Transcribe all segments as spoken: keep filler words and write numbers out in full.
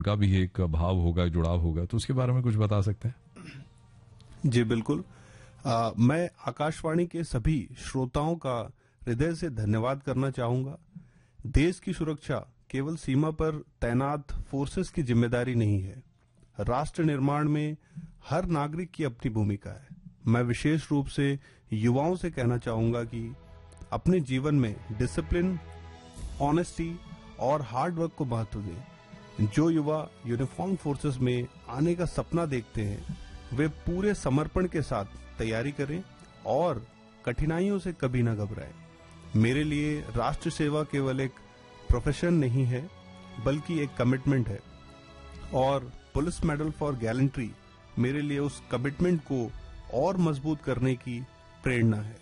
का भी एक भाव होगा, जुड़ाव होगा, तो उसके बारे में कुछ बता सकते हैं? जी बिल्कुल। आ, मैं आकाशवाणी के सभी श्रोताओं का हृदय से धन्यवाद करना चाहूंगा। देश की सुरक्षा केवल सीमा पर तैनात फोर्सेस की जिम्मेदारी नहीं है, राष्ट्र निर्माण में हर नागरिक की अपनी भूमिका है। मैं विशेष रूप से युवाओं से कहना चाहूंगा कि अपने जीवन में डिसिप्लिन, ऑनेस्टी और हार्ड वर्क को महत्व दें। जो युवा यूनिफॉर्म फोर्सेस में आने का सपना देखते हैं, वे पूरे समर्पण के साथ तैयारी करें और कठिनाइयों से कभी न घबराएं। मेरे लिए राष्ट्र सेवा केवल एक प्रोफेशन नहीं है, बल्कि एक कमिटमेंट है, और पुलिस मेडल फॉर गैलेंट्री मेरे लिए उस कमिटमेंट को और मजबूत करने की प्रेरणा है।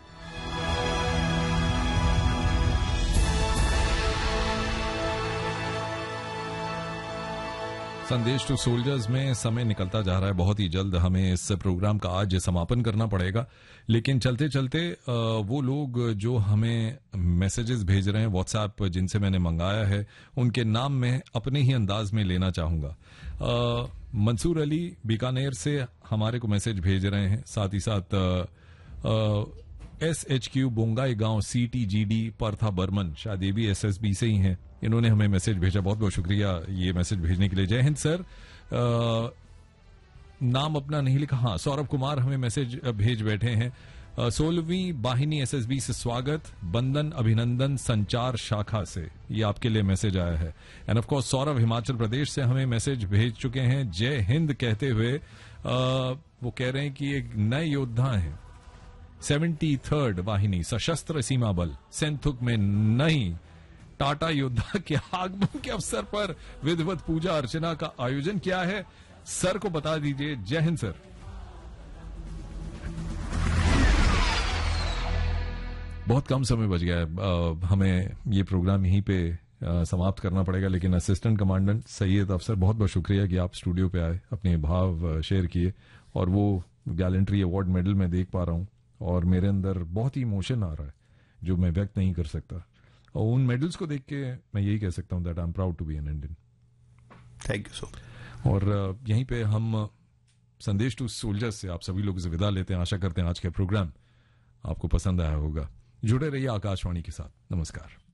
संदेश टू सोल्जर्स में समय निकलता जा रहा है, बहुत ही जल्द हमें इस प्रोग्राम का आज समापन करना पड़ेगा। लेकिन चलते चलते वो लोग जो हमें मैसेजेस भेज रहे हैं व्हाट्सएप, जिनसे मैंने मंगाया है, उनके नाम मैं अपने ही अंदाज में लेना चाहूंगा। मंसूर अली बीकानेर से हमारे को मैसेज भेज रहे हैं, साथ ही साथ एस एच क्यू बोंगाई गांव C T G D परथा Burman, शायद ये भी एस एस बी से ही हैं, इन्होंने हमें मैसेज भेजा। बहुत बहुत शुक्रिया ये मैसेज भेजने के लिए। जय हिंद सर। आ, नाम अपना नहीं लिखा, हाँ सौरभ कुमार हमें मैसेज भेज बैठे हैं। सोलहवीं वाहिनी एस एस बी से स्वागत, बंदन अभिनंदन संचार शाखा से, ये आपके लिए मैसेज आया है। End of course Saurabh Himachal Pradesh से हमें मैसेज भेज चुके हैं जय हिंद कहते हुए। आ, वो कह रहे हैं कि एक नए योद्धा हैं, सेवेंटी थर्ड वाहिनी सशस्त्र सीमा बल सेंथुक में नई टाटा योद्धा के आगमन के अवसर पर विधिवत पूजा अर्चना का आयोजन किया है। सर को बता दीजिए। जय हिंद सर। बहुत कम समय बच गया है, हमें ये प्रोग्राम यहीं पे आ, समाप्त करना पड़ेगा, लेकिन असिस्टेंट कमांडेंट सैयद अफसर, बहुत बहुत शुक्रिया कि आप स्टूडियो पे आए, अपने भाव शेयर किए, और वो गैलेंट्री अवार्ड मेडल मैं देख पा रहा हूं और मेरे अंदर बहुत ही इमोशन आ रहा है जो मैं व्यक्त नहीं कर सकता। और उन मेडल्स को देख के मैं यही कह सकता हूं that I am proud to be an Indian. Thank you so much. और यहीं पे हम संदेश टू सोल्जर्स से आप सभी लोगों से विदा लेते हैं। आशा करते हैं आज का प्रोग्राम आपको पसंद आया होगा। जुड़े रहिए आकाशवाणी के साथ। नमस्कार।